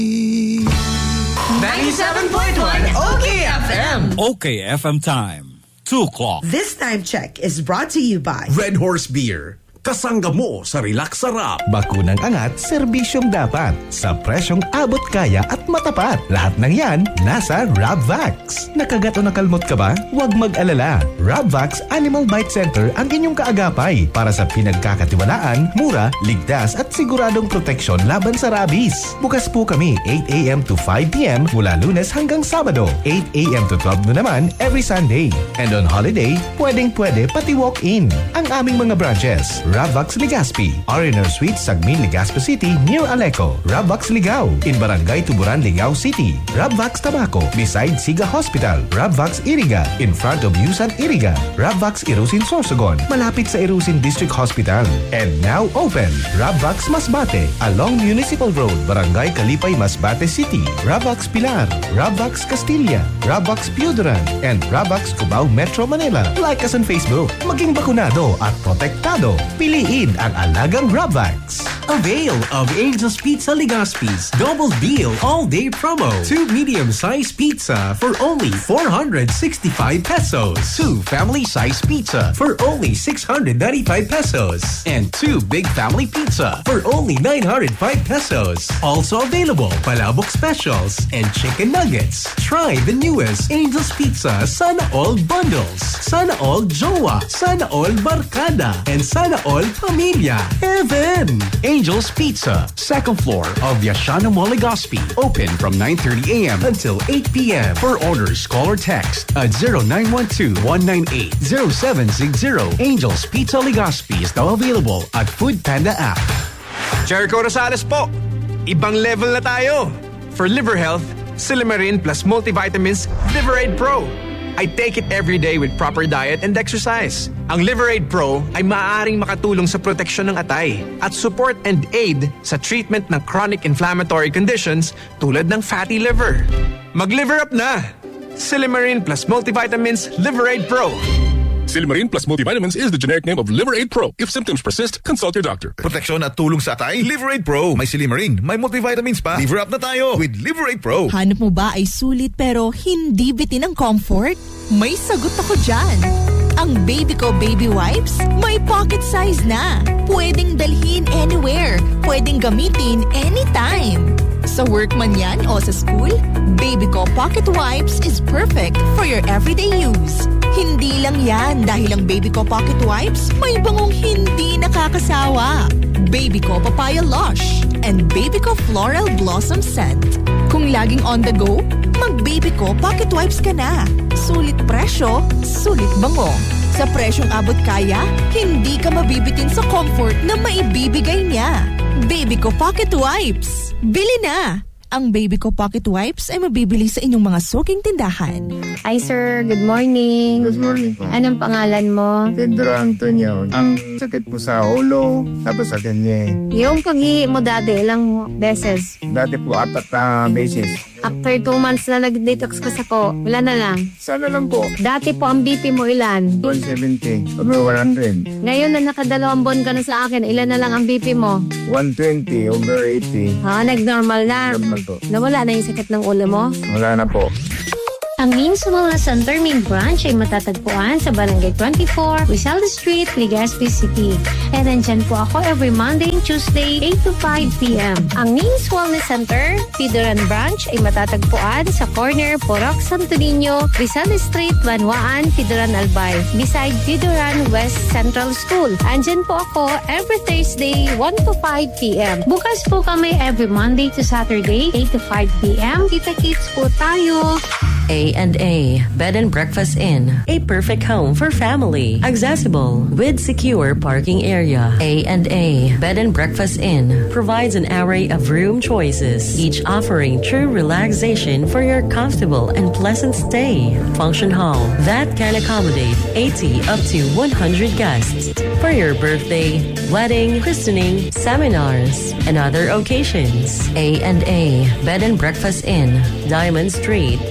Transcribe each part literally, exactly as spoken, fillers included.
ninety-seven point one OK F M. OK F M time. two o'clock. This time check is brought to you by Red Horse Beer. Kasangga mo sa relax sarap. Bakunang angat, serbisyong dapat. Sa presyong abot kaya at matapat. Lahat ng yan, nasa Rabvax. Nakagat o nakalmot ka ba? Huwag mag-alala. Rabvax Animal Bite Center ang inyong kaagapay para sa pinagkakatiwalaan, mura, ligtas at siguradong proteksyon laban sa rabies. Bukas po kami eight a.m. to five p.m. mula Lunes hanggang Sabado. eight a.m. to twelve noon naman every Sunday. And on holiday, pwedeng-pwede pati walk-in. Ang aming mga branches, Rabvax Legazpi, R N R Suite, Sagmin, Legazpi City, near Aleco. Rabvax Ligao, in Barangay Tuburan, Ligao City. Rabvax Tabaco, beside Siga Hospital. Rabvax Iriga, in front of Yusan Iriga. Rabvax Irusin Sorsogon, malapit sa Irusin District Hospital. And now open, Rabvax Masbate, along Municipal Road, Barangay Kalipay, Masbate City. Rabvax Pilar, Rabvax Castilla, Rabvax Piudaran, and Rabvax Cubao, Metro Manila. Like us on Facebook, maging bakunado at protektado. Piliin ang alagang Rabvax. Avail of Angel's Pizza Legazpi's Double Deal All-Day Promo. Two medium-sized pizza for only four hundred sixty-five pesos. Two family-sized pizza for only six hundred ninety-five pesos. And two big family pizza for only nine hundred five pesos. Also available, palabok specials and chicken nuggets. Try the newest Angel's Pizza Sana All Bundles. Sana All Jowa. Sana All Barkada. And Sana All Pamilya. Heaven! Angel's Pizza, second floor of Yashana Mall Legazpi. Open from nine thirty a.m. until eight p.m. For orders, call or text at zero nine one two, one nine eight, zero seven six zero. Angel's Pizza Legazpi is now available at Food Panda app. Jericho Rosales po. Ibang level na tayo. For liver health, Silimarin plus multivitamins Liverade Pro. I take it every day with proper diet and exercise. Ang Liverade Pro ay maaaring makatulong sa proteksyon ng atay at support and aid sa treatment ng chronic inflammatory conditions tulad ng fatty liver. Mag-liver up na! Silimarin plus multivitamins Liverade Pro. Silimarin plus multivitamins is the generic name of Liverade Pro. If symptoms persist, consult your doctor. Proteksyon at tulong sa atay, Liverade Pro. May Silimarin, may multivitamins pa. Liver up na tayo with Liverade Pro. Hanap mo ba ay sulit pero hindi bitin ang comfort? May sagot ako dyan. Ang Babyco Baby Wipes, may pocket size na. Pwedeng dalhin anywhere. Pwedeng gamitin anytime. Sa work man yan o sa school, Babyco Pocket Wipes is perfect for your everyday use. Hindi lang yan dahil ang Babyco Pocket Wipes may bangong hindi nakakasawa. Babyco Papaya Lush and Babyco Floral Blossom Scent. Kung laging on the go, mag-Babyco Pocket Wipes ka na. Sulit presyo, sulit bango. Sa presyong abot kaya, hindi ka mabibitin sa comfort na maibibigay niya. Babyco Pocket Wipes. Bili na! Ang Babyco Pocket Wipes ay mabibili sa inyong mga suking tindahan. Hi sir, good morning. Good morning po. Anong pangalan mo? Pedro Antonio. Ang sakit po sa ulo, tapos sa kanya. Yung paghihi mo dati, ilang beses? Dati po apat na uh, beses. After two months na nag-detox ka sa ko, wala na lang? Sana lang po. Dati po ang B P mo ilan? one seventy over one hundred. Ngayon na nakadalawang buwan ka na sa akin, ilan na lang ang B P mo? one twenty over eighty. Ha, nag-normal na? Normal po. Nawala na yung sakit ng ulo mo? Wala na po. Ang Means Wellness Center main branch ay matatagpuan sa Barangay twenty-four, Rizal Street, Legazpi City. And nandyan po ako every Monday and Tuesday, eight to five p.m. Ang Means Wellness Center, Pidoran Branch ay matatagpuan sa corner Porok Santo Niño, Rizal Street, Banwaan, Pidoran Albay, beside Pidoran West Central School. Andyan po ako every Thursday, one to five p.m. Bukas po kami every Monday to Saturday, eight to five p.m. Kita-kits po tayo. A and A Bed and Breakfast Inn, a perfect home for family, accessible with secure parking area. A and A Bed and Breakfast Inn provides an array of room choices, each offering true relaxation for your comfortable and pleasant stay. Function hall that can accommodate eighty up to one hundred guests for your birthday, wedding, christening, seminars, and other occasions. A and A Bed and Breakfast Inn, Diamond Street, Imperial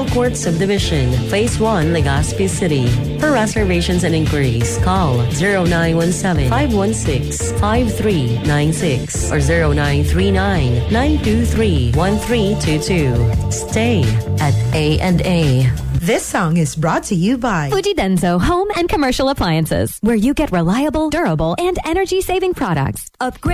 Court Subdivision, Phase one, Legazpi City. For reservations and inquiries, call zero nine one seven, five one six, five three nine six or zero nine three nine, nine two three, one three two two. Stay at A and A. This song is brought to you by Fuji Denso Home and Commercial Appliances, where you get reliable, durable, and energy-saving products. Upgrade